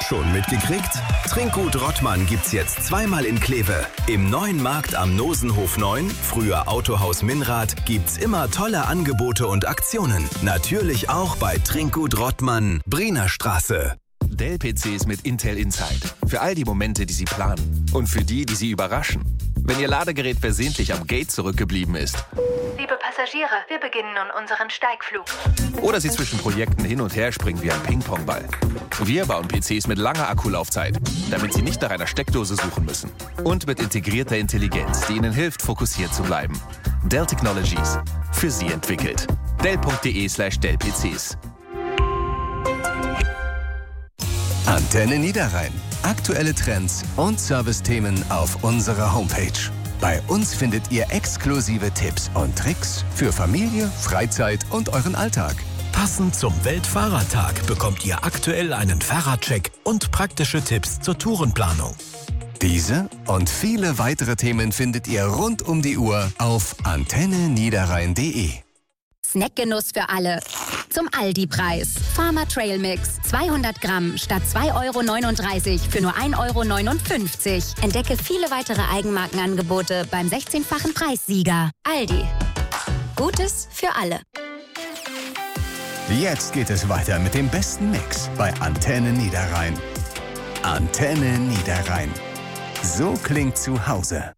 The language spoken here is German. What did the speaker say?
Schon mitgekriegt? Trinkgut Rottmann gibt's jetzt zweimal in Kleve. Im neuen Markt am Nosenhof 9, früher Autohaus Minrath, gibt's immer tolle Angebote und Aktionen. Natürlich auch bei Trinkgut Rottmann, Briener Straße. Dell-PCs mit Intel Inside. Für all die Momente, die Sie planen. Und für die, die Sie überraschen. Wenn Ihr Ladegerät versehentlich am Gate zurückgeblieben ist. Liebe Passagiere, wir beginnen nun unseren Steigflug. Oder Sie zwischen Projekten hin und her springen wie ein Ping-Pong-Ball. Wir bauen PCs mit langer Akkulaufzeit, damit Sie nicht nach einer Steckdose suchen müssen. Und mit integrierter Intelligenz, die Ihnen hilft, fokussiert zu bleiben. Dell Technologies. Für Sie entwickelt. Dell.de/Dell-PCs. Antenne Niederrhein. Aktuelle Trends und Servicethemen auf unserer Homepage. Bei uns findet ihr exklusive Tipps und Tricks für Familie, Freizeit und euren Alltag. Passend zum Weltfahrradtag bekommt ihr aktuell einen Fahrradcheck und praktische Tipps zur Tourenplanung. Diese und viele weitere Themen findet ihr rund um die Uhr auf antenneniederrhein.de. Snackgenuss für alle. Zum Aldi-Preis. Farmer Trail Mix. 200 Gramm statt 2,39 € für nur 1,59 €. Entdecke viele weitere Eigenmarkenangebote beim 16-fachen Preissieger. Aldi. Gutes für alle. Jetzt geht es weiter mit dem besten Mix bei Antenne Niederrhein. Antenne Niederrhein. So klingt zu Hause.